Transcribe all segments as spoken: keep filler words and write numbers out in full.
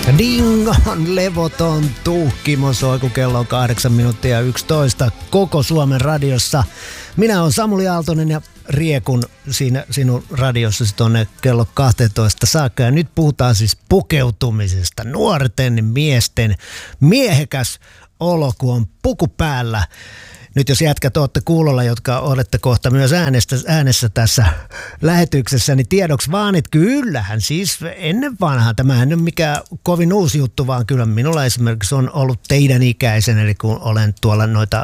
Dingon levoton tuhkimo soi, kun kello on kahdeksan minuuttia yksitoista koko Suomen radiossa. Minä olen Samuli Aaltonen ja riekun siinä sinun radiossasi tuonne kello kaksitoista saakka. Ja nyt puhutaan siis pukeutumisesta. Nuorten miesten miehekäs olo, kun on puku päällä. Nyt jos jätkät olette kuulolla, jotka olette kohta myös äänestä, äänessä tässä lähetyksessä, niin tiedoksi vaan, että kyllähän siis ennen vanhaa, tämähän ei ole mikään kovin uusi juttu, vaan kyllä minulla esimerkiksi on ollut teidän ikäisen, eli kun olen tuolla noita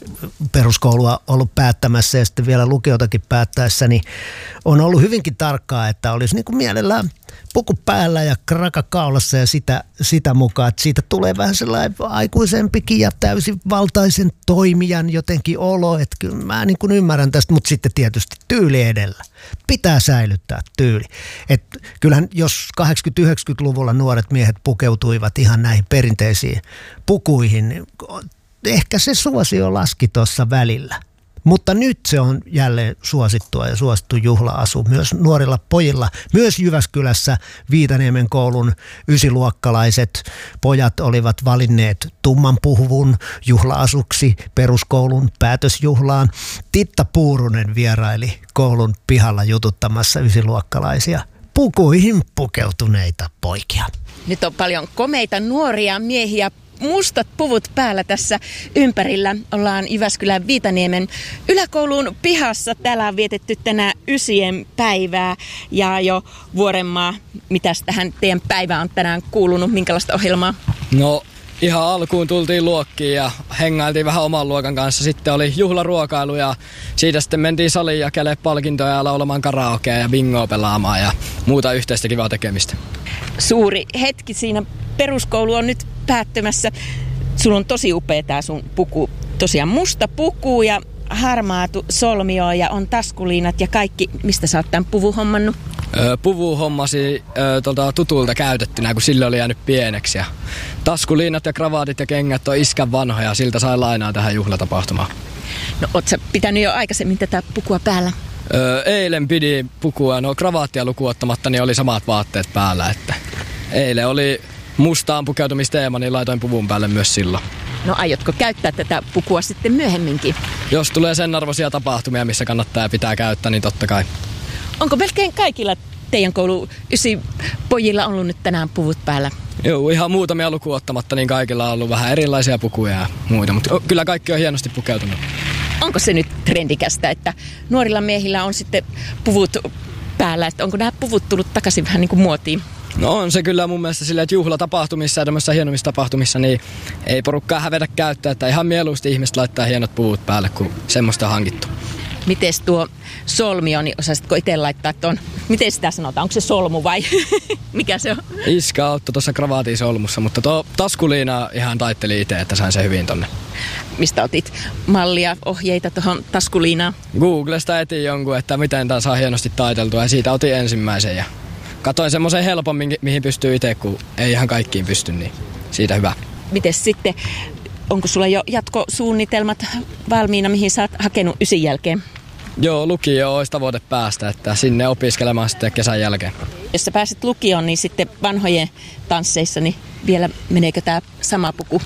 peruskoulua ollut päättämässä ja sitten vielä lukiotakin päättäessä, niin on ollut hyvinkin tarkkaa, että olisi niin kuin mielellään puku päällä ja kraka kaulassa ja sitä, sitä mukaan, että siitä tulee vähän sellainen aikuisempikin ja täysin valtaisen toimijan jotenkin olo, että kyllä mä niin kuin ymmärrän tästä, mutta sitten tietysti tyyli edellä. Pitää säilyttää tyyli. Että kyllähän jos kahdeksankymmentä-yhdeksänkymmentäluvulla nuoret miehet pukeutuivat ihan näihin perinteisiin pukuihin, niin ehkä se suosio laski tuossa välillä. Mutta nyt se on jälleen suosittua ja suosittu juhla-asu myös nuorilla pojilla. Myös Jyväskylässä Viitaniemen koulun ysiluokkalaiset pojat olivat valinneet tumman puhuvun juhla-asuksi peruskoulun päätösjuhlaan. Titta Puurunen vieraili koulun pihalla jututtamassa ysiluokkalaisia pukuihin pukeutuneita poikia. Nyt on paljon komeita nuoria miehiä. Mustat puvut päällä tässä ympärillä. Ollaan Jyväskylän Viitaniemen yläkoulun pihassa. Täällä on vietetty tänään ysien päivää ja jo Vuorenmaa. Mitäs tähän teidän päivään on tänään kuulunut? Minkälaista ohjelmaa? No ihan alkuun tultiin luokkiin ja hengailtiin vähän oman luokan kanssa. Sitten oli juhlaruokailu ja siitä sitten mentiin saliin jakelemaan palkintoja ja laulamaan karaokea ja bingoa pelaamaan ja muuta yhteistä kivaa tekemistä. Suuri hetki siinä. Peruskoulu on nyt päättymässä. Sulla on tosi upea tää sun puku. Tosiaan musta puku ja harmaatu solmio ja on taskuliinat ja kaikki. Mistä sä oot tämän puvun hommannut? Öö, puvu hommasi öö, tuolta tutulta käytettynä, kun sille oli jäänyt pieneksi. Ja taskuliinat ja kravaatit ja kengät on iskän vanhoja. Siltä sai lainaa tähän juhlatapahtumaan. No oot sä pitänyt jo aikaisemmin tätä pukua päällä? Öö, eilen pidi pukua. No kravaattia lukuun ottamatta, niin oli samat vaatteet päällä. Että eilen oli mustaan pukeutumisteema, niin laitoin puvun päälle myös silloin. No aiotko käyttää tätä pukua sitten myöhemminkin? Jos tulee sen arvoisia tapahtumia, missä kannattaa ja pitää käyttää, niin totta kai. Onko melkein kaikilla teidän koulu ysi pojilla ollut nyt tänään puvut päällä? Joo, ihan muutamia lukuun ottamatta, niin kaikilla on ollut vähän erilaisia pukuja ja muita, mutta kyllä kaikki on hienosti pukeutunut. Onko se nyt trendikästä, että nuorilla miehillä on sitten puvut päällä, että onko nämä puvut tullut takaisin vähän niin kuin muotiin? No on se kyllä mun mielestä silleen, että juhlatapahtumissa ja tämmöisissä hienommissa tapahtumissa, niin ei porukkaa hävetä käyttää, että ihan mieluusti ihmiset laittaa hienot puvut päälle, kun semmoista on hankittu. Mites tuo solmio, niin osaisitko itse laittaa tuon, miten sitä sanotaan, onko se solmu vai mikä se on? Iska auttoi tuossa kravaatin solmussa, mutta tuo taskuliina ihan taitteli itse, että sain sen hyvin tonne. Mistä otit mallia, ohjeita tuohon taskuliinaan? Googlesta etin jonkun, että miten tämä saa hienosti taiteltua ja siitä otin ensimmäisen ja katoin semmoisen helpon, mihin pystyy itse, kun ei ihan kaikkiin pysty, niin siitä hyvä. Mites sitten, onko sulla jo jatkosuunnitelmat valmiina, mihin sä oot hakenut ysin jälkeen? Joo, lukio olisi tavoite päästä, että sinne opiskelemaan sitten kesän jälkeen. Jos sä pääset lukioon, niin sitten vanhojen tansseissa, niin vielä meneekö tää sama puku?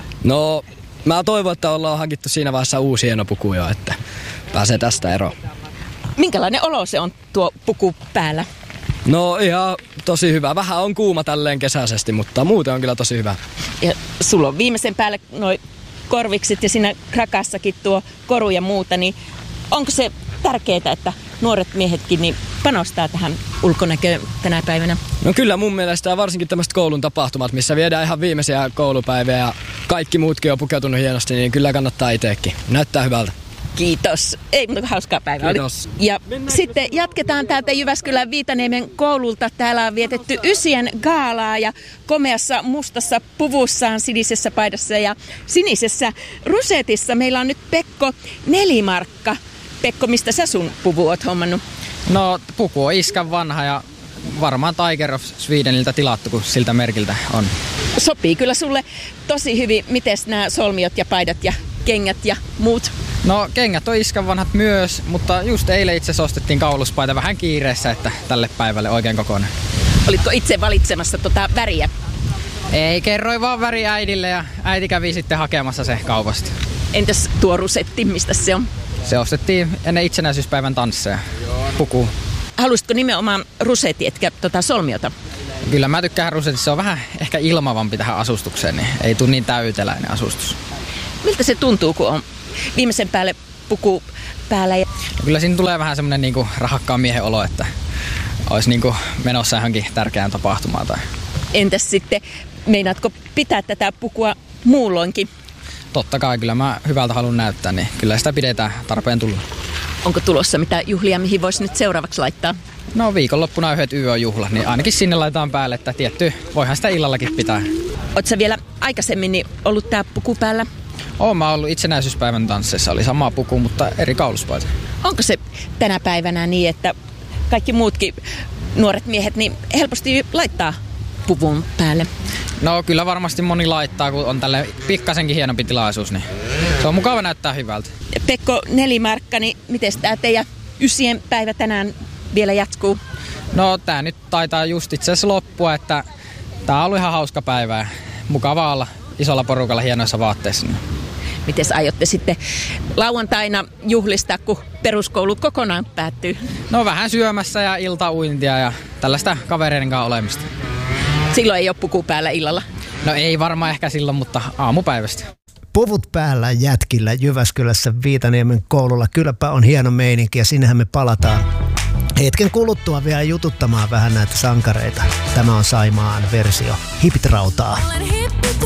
No, mä toivon, että ollaan hankittu siinä vaiheessa uusi hieno puku jo, että pääsee tästä eroon. Minkälainen olo se on tuo puku päällä? No ihan tosi hyvä. Vähän on kuuma tälleen kesäisesti, mutta muuten on kyllä tosi hyvä. Ja sulla on viimeisen päälle noi korvikset ja siinä krakassakin tuo koru ja muuta, niin onko se tärkeää, että nuoret miehetkin niin panostaa tähän ulkonäköön tänä päivänä? No kyllä mun mielestä ja varsinkin tämmöiset koulun tapahtumat, missä viedään ihan viimeisiä koulupäiviä ja kaikki muutkin on pukeutunut hienosti, niin kyllä kannattaa itsekin. Näyttää hyvältä. Kiitos. Ei, mutta hauskaa päivää. Kiitos. Oli. Ja sitten jatketaan täältä Jyväskylän Viitaniemen koululta. Täällä on vietetty ysien gaalaa ja komeassa mustassa puvussaan, sinisessä paidassa ja sinisessä rusetissa. Meillä on nyt Pekko Nelimarkka. Pekko, mistä sä sun puvu oot hommannut? No puku on iskän vanha ja varmaan Tiger of Swedeniltä tilattu, kun siltä merkiltä on. Sopii kyllä sulle tosi hyvin. Mites nämä solmiot ja paidat ja kengät ja muut? No kengät on iskän vanhat myös, mutta just eilen itse asiassa ostettiin kauluspaita vähän kiireessä, että tälle päivälle oikein kokoinen. Olitko itse valitsemassa tota väriä? Ei, kerroin vaan väri äidille ja äiti kävi sitten hakemassa se kaupasta. Entäs tuo rusetti, mistä se on? Se ostettiin ennen itsenäisyyspäivän tansseja, puku. Haluaisitko nimenomaan rusetti, etkä tota solmiota? Kyllä mä tykkään rusetista, se on vähän ehkä ilmavampi tähän asustukseen, niin ei tule niin täyteläinen asustus. Miltä se tuntuu, kun on viimeisen päälle puku päällä? Ja... Kyllä siinä tulee vähän semmoinen niinku rahakkaan miehen olo, että olisi niinku menossa johonkin tärkeään tapahtumaan. Tai... Entäs sitten, meinaatko pitää tätä pukua muulloinkin? Totta kai, kyllä mä hyvältä haluan näyttää, niin kyllä sitä pidetään tarpeen tulla. Onko tulossa mitä juhlia, mihin voisi nyt seuraavaksi laittaa? No viikonloppuna on yhdet yöjuhlat, niin ainakin sinne laitetaan päälle, että tietty, voihan sitä illallakin pitää. Oletko sä vielä aikaisemmin niin ollut tää puku päällä? Oon mä ollut itsenäisyyspäivän tansseissa, oli sama puku, mutta eri kauluspaita. Onko se tänä päivänä niin, että kaikki muutkin nuoret miehet niin helposti laittaa puvun päälle? No kyllä varmasti moni laittaa, kun on tälle pikkasenkin hienompi tilaisuus, niin se on mukava näyttää hyvältä. Pekko Nelimarkka, niin miten tämä teidän ysien päivä tänään vielä jatkuu? No tää nyt taitaa just itse asiassa loppua, että tää on ollut ihan hauska päivä ja mukava olla isolla porukalla hienoissa vaatteissa. Miten aiotte sitten lauantaina juhlistaa, kun peruskoulu kokonaan päättyy? No vähän syömässä ja iltauintia ja tällaista kavereiden kanssa olemista. Silloin ei ole puku päällä illalla? No ei varmaan ehkä silloin, mutta aamupäivästä. Puvut päällä jätkillä Jyväskylässä Viitaniemen koululla. Kylläpä on hieno meininki ja sinnehän me palataan hetken kuluttua vielä jututtamaan vähän näitä sankareita. Tämä on Saimaan versio Hipit rautaa.